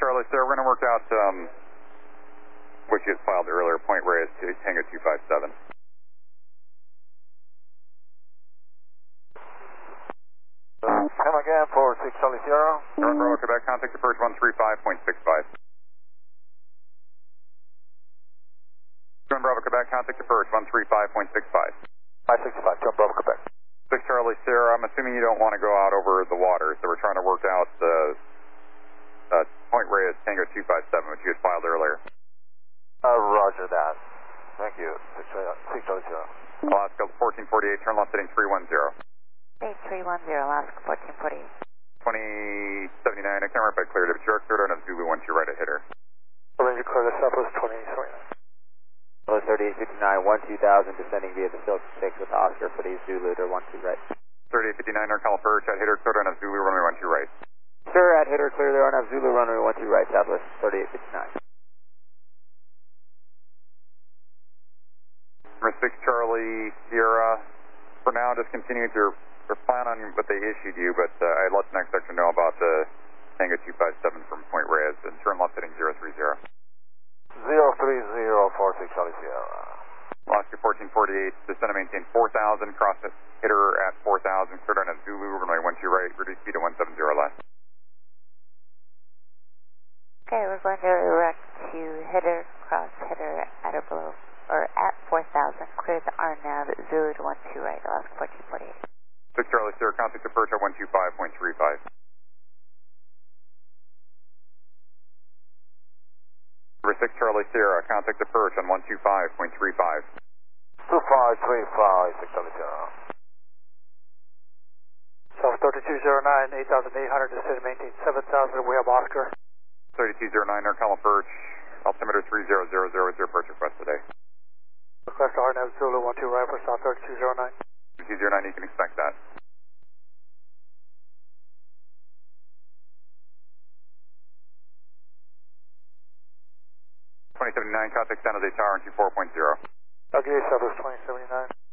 Charlie, sir, we're going to work out what you had filed earlier, Point Reyes to Tango 257. Come again for 6 Charlie Sierra. Bravo, Quebec, contact approach 135.65. John Bravo, Quebec, contact approach 135.65. 565, John Bravo, Quebec. 6 Charlie Sierra, I'm assuming you don't want to go out over the water, so we're trying to work out Point Reyes Tango 257, which you had filed earlier. Roger that. Thank you. 6 Charlie Sierra. Alaska 1448, turn left heading 310. 8310, Alaska 1448. 2079, I can't remember if I cleared it, but you're cleared on a Zulu once you right a hitter. Ranger clear to Southwest 2079. Hello, 3859, 12000, descending via the Silk 6 with Oscar for the Zulu to 12 right. 3859, Norcal Perch, at hitter cleared on a Zulu, runway 12 right. Sir, at hitter clear there on a Zulu, runway 12 right, Southwest 3859. Number 6 Charlie Sierra, for now just continue to plan on what they issued you, but I'd let the next section know about the Tango 257 from Point Reyes and turn left heading 030. 03046 Charlie Sierra. Alaska 1448, descend and maintain 4000, cross hitter at 4000, cleared on a Zulu, runway 12 right, reduce speed to 170 left. Okay, we're going to direct to hitter, cross hitter at or below, or at 4000, clear the RNAV, Zulu to 12 right, Alaska 1448. 6 Charlie Sierra, contact approach at 125.35. Number 6 Charlie Sierra, contact approach on 125.35. 2535, 6 Charlie Sierra. South 3209, 8800, descend and maintain 7000, we have Oscar. 3209, Norcal Perch, altimeter 3000 with your approach request today. Request RNAV Zulu 12 right for South 3209. 3209, you can expect that. Contact San Jose Tower on 24.0. Okay, Southwest 2079.